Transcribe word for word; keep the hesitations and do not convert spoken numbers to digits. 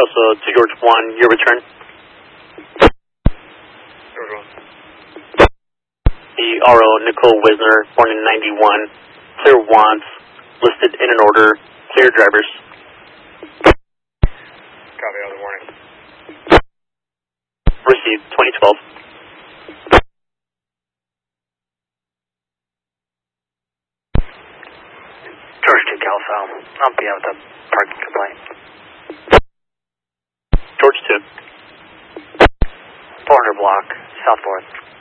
Chelsea to George one, your return. George one. The R O Nicole Wisner, born in ninety-one, clear wants, listed in an order, clear drivers. Copy, other warning. Received, twenty twelve. George two Calfell, I'll be out with a parking complaint. George two. four hundred block, South fourth.